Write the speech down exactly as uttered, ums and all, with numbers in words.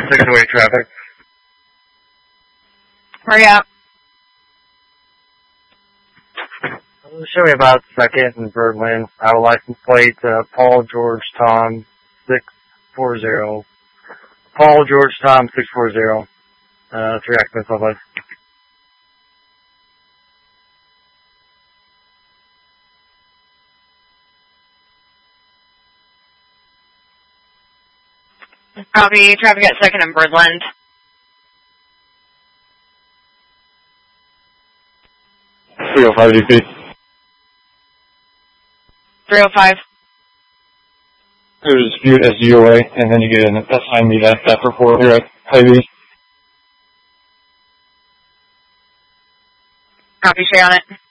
six-way traffic. Hurry up. Show me about second and Birdland. Our license plate, uh, Paul George Tom six four zero. Paul George Tom six four zero. Uh, three occupants on life. Copy. Traffic at second and Birdland. three oh five D P. three oh five. There's a dispute as D O A, and then you get an assigned me that, that report here at Hy-Vee. Copy. Stay on it.